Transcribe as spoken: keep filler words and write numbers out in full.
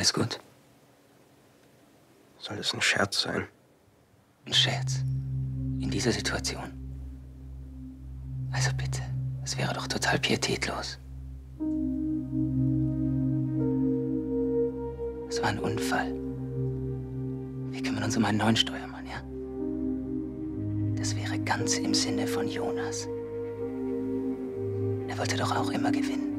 Alles gut? Soll das ein Scherz sein? Ein Scherz? In dieser Situation? Also bitte, es wäre doch total pietätlos. Es war ein Unfall. Wir kümmern uns um einen neuen Steuermann, ja? Das wäre ganz im Sinne von Jonas. Er wollte doch auch immer gewinnen.